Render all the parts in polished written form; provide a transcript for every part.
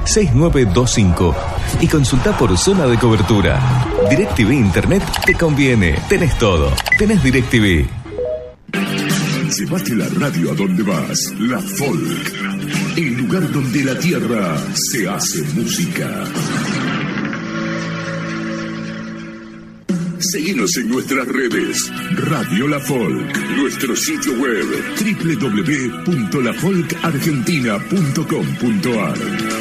6925 y consulta por zona de cobertura. DirecTV Internet te conviene. Tenés todo. Tenés DirecTV. Llevate la radio a donde vas. La Folk. El lugar donde la tierra se hace música. Seguinos en nuestras redes. Radio La Folk. Nuestro sitio web www.lafolkargentina.com.ar.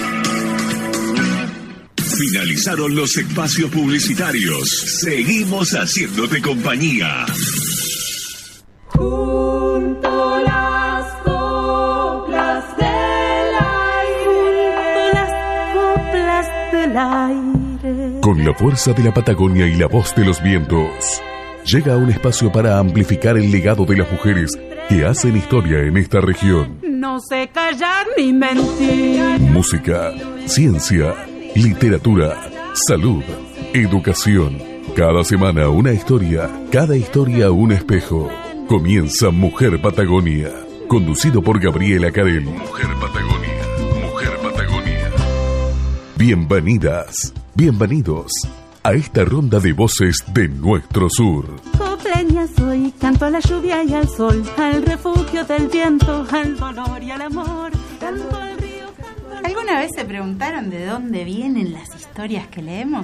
Finalizaron los espacios publicitarios. Seguimos haciéndote compañía. Junto las coplas del aire. Las coplas del aire. Con la fuerza de la Patagonia y la voz de los vientos, llega un espacio para amplificar el legado de las mujeres que hacen historia en esta región. No sé callar ni mentir. Música, ciencia, literatura, salud, educación. Cada semana una historia, cada historia un espejo. Comienza Mujer Patagonia, conducido por Gabriela Carel. Mujer Patagonia, Mujer Patagonia. Bienvenidas, bienvenidos a esta ronda de voces de nuestro sur. Copleña soy, canto a la lluvia y al sol, al refugio del viento, al dolor y al amor, canto al río. ¿Alguna vez se preguntaron de dónde vienen las historias que leemos?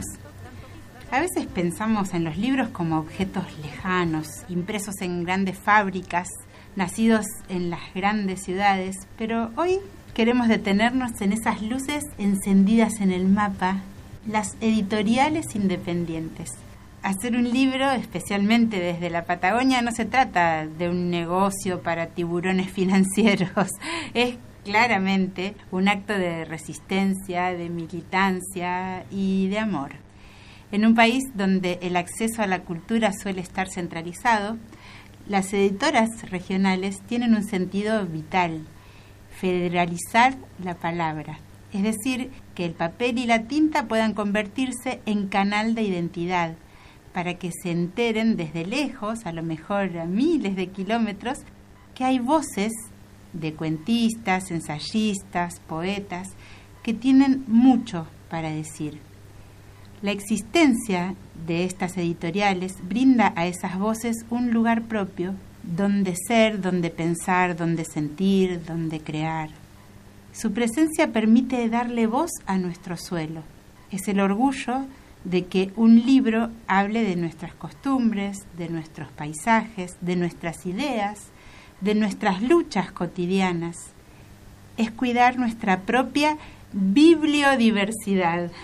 A veces pensamos en los libros como objetos lejanos, impresos en grandes fábricas, nacidos en las grandes ciudades, pero hoy queremos detenernos en esas luces encendidas en el mapa, las editoriales independientes. Hacer un libro, especialmente desde la Patagonia, no se trata de un negocio para tiburones financieros, es claramente un acto de resistencia, de militancia y de amor. En un país donde el acceso a la cultura suele estar centralizado, las editoras regionales tienen un sentido vital: federalizar la palabra, es decir, que el papel y la tinta puedan convertirse en canal de identidad, para que se enteren desde lejos, a lo mejor a miles de kilómetros, que hay voces de cuentistas, ensayistas, poetas, que tienen mucho para decir. La existencia de estas editoriales brinda a esas voces un lugar propio, donde ser, donde pensar, donde sentir, donde crear. Su presencia permite darle voz a nuestro suelo. Es el orgullo de que un libro hable de nuestras costumbres, de nuestros paisajes, de nuestras ideas, de nuestras luchas cotidianas. Es cuidar nuestra propia bibliodiversidad.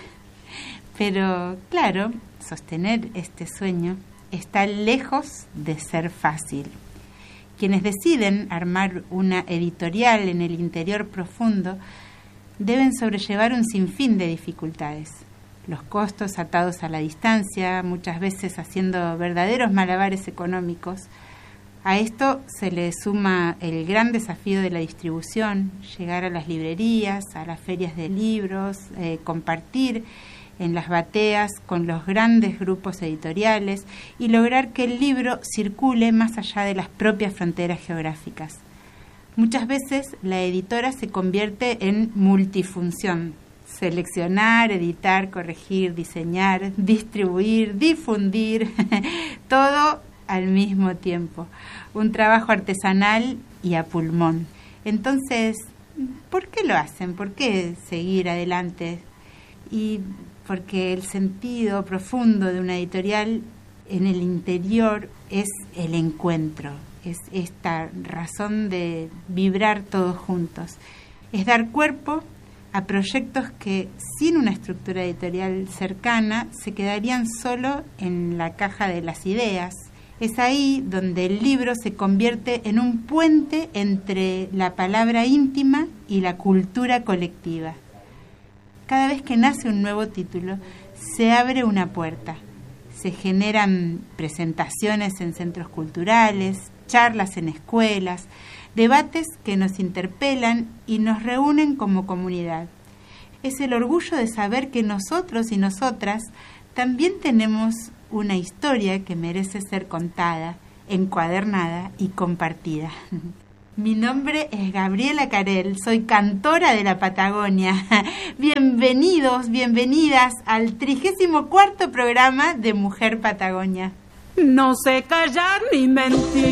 Pero, claro, sostener este sueño está lejos de ser fácil. Quienes deciden armar una editorial en el interior profundo deben sobrellevar un sinfín de dificultades. Los costos atados a la distancia, muchas veces haciendo verdaderos malabares económicos. A esto se le suma el gran desafío de la distribución, llegar a las librerías, a las ferias de libros, compartir en las bateas con los grandes grupos editoriales y lograr que el libro circule más allá de las propias fronteras geográficas. Muchas veces la editora se convierte en multifunción: seleccionar, editar, corregir, diseñar, distribuir, difundir, todo al mismo tiempo. Un trabajo artesanal y a pulmón. Entonces, ¿por qué lo hacen? ¿Por qué seguir adelante? Y porque el sentido profundo de una editorial en el interior es el encuentro, es esta razón de vibrar todos juntos, es dar cuerpo a proyectos que sin una estructura editorial cercana se quedarían solo en la caja de las ideas. Es ahí donde el libro se convierte en un puente entre la palabra íntima y la cultura colectiva. Cada vez que nace un nuevo título, se abre una puerta. Se generan presentaciones en centros culturales, charlas en escuelas, debates que nos interpelan y nos reúnen como comunidad. Es el orgullo de saber que nosotros y nosotras también tenemos una historia que merece ser contada, encuadernada y compartida. Mi nombre es Gabriela Carel, soy cantora de la Patagonia. Bienvenidos, bienvenidas al 34º programa de Mujer Patagonia. No sé callar ni mentir.